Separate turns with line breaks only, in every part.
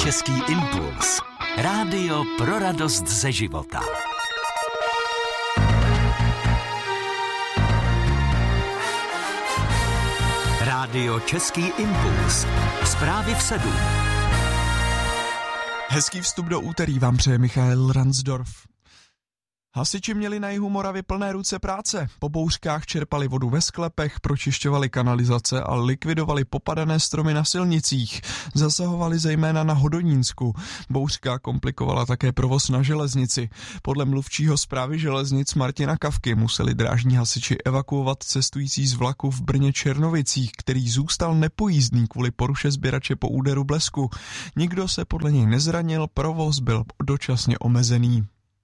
Český impuls. Rádio pro radost ze života. Rádio Český impuls. Zprávy v 7.
Hezký vstup do úterý vám přeje Michael Ransdorf. Hasiči měli na jihu Moravy plné ruce práce. Po bouřkách čerpali vodu ve sklepech, pročišťovali kanalizace a likvidovali popadané stromy na silnicích. Zasahovali zejména na Hodonínsku. Bouřka komplikovala také provoz na železnici. Podle mluvčího správy železnic Martina Kavky museli drážní hasiči evakuovat cestující z vlaku v Brně Černovicích, který zůstal nepojízdný kvůli poruše sběrače po úderu blesku. Nikdo se podle něj nezranil, provoz byl dočasně omezený.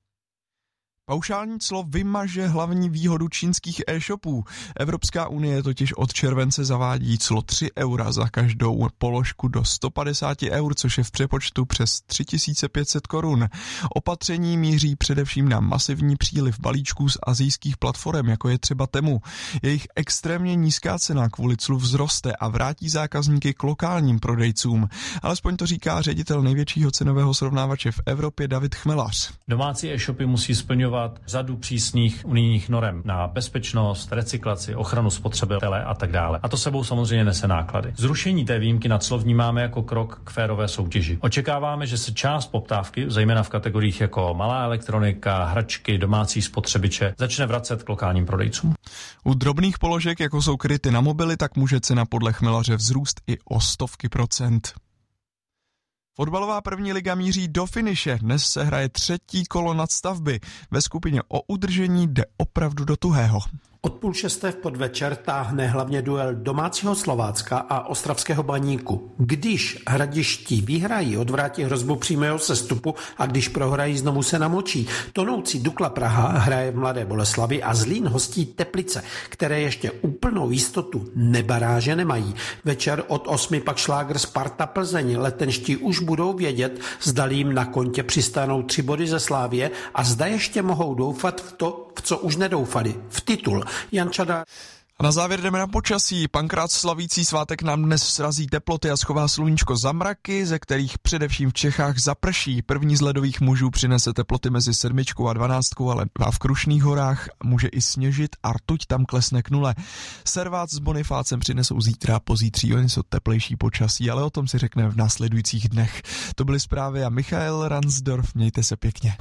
Paušální clo vymaže hlavní výhodu čínských e-shopů. Evropská unie totiž od července zavádí clo 3 eura za každou položku do 150 eur, což je v přepočtu přes 3500 korun. Opatření míří především na masivní příliv balíčků z asijských platform, jako je třeba Temu. Jejich extrémně nízká cena kvůli clu vzroste a vrátí zákazníky k lokálním prodejcům. Alespoň to říká ředitel největšího cenového srovnávače v Evropě David Chmelař.
Domácí e-shopy musí splňovat řadu přísných unijních norem na bezpečnost, recyklaci, ochranu spotřebitele a tak dále. A to sebou samozřejmě nese náklady. Zrušení té výjimky na clo vnímáme jako krok k férové soutěži. Očekáváme, že se část poptávky, zejména v kategoriích jako malá elektronika, hračky, domácí spotřebiče, začne vracet k lokálním prodejcům.
U drobných položek, jako jsou kryty na mobily, tak může cena podle Chmelaře vzrůst i o 100%. Fotbalová první liga míří do finiše. Dnes se hraje třetí kolo nadstavby. Ve skupině o udržení jde opravdu do tuhého.
Od 5:30 v podvečer táhne hlavně duel domácího Slovácka a ostravského Baníku. Když hradiští vyhrají, odvrátí hrozbu přímého sestupu a když prohrají, znovu se namočí. Tonoucí Dukla Praha hraje v Mladé Boleslavi a Zlín hostí Teplice, které ještě úplnou jistotu nebaráže nemají. Večer od 8 pak šlágr Sparta Plzeň. Letenští už budou vědět, zda jim na kontě přistanou 3 body ze Slávie a zda ještě mohou doufat v to, v co už nedoufali, v titul. Jan Čada.
A na závěr jdeme na počasí. Pankrát slavící svátek nám dnes srazí teploty a schová sluníčko za mraky, ze kterých především v Čechách zaprší. První z ledových mužů přinese teploty mezi 7 a 12, ale v Krušných horách může i sněžit a rtuť tam klesne k 0. Servác s Bonifácem přinesou zítra a pozítří, oni jsou teplejší počasí, ale o tom si řekneme v následujících dnech. To byly zprávy a Michael Ransdorf, mějte se pěkně.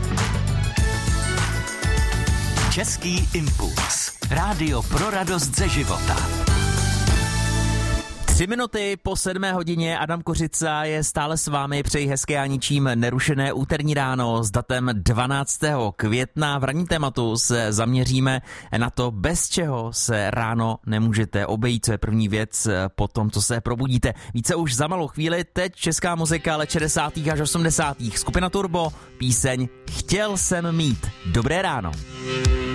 Český impuls. Rádio pro radost ze života.
3 minuty po 7 hodině, Adam Kořica je stále s vámi, přeji hezké a ničím nerušené úterní ráno s datem 12. května. V ranním tématu se zaměříme na to, bez čeho se ráno nemůžete obejít, co je první věc po tom, co se probudíte. Více už za malou chvíli, teď česká muzika let 60. až 80. Skupina Turbo, píseň Chtěl jsem mít. Dobré ráno.